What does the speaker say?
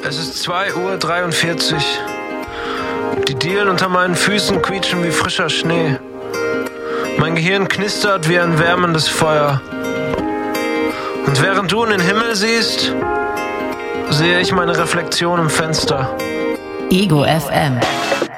Es ist 2:43 Uhr. Die Dielen unter meinen Füßen quietschen wie frischer Schnee. Mein Gehirn knistert wie ein wärmendes Feuer. Und während du in den Himmel siehst, sehe ich meine Reflexion im Fenster. Ego FM.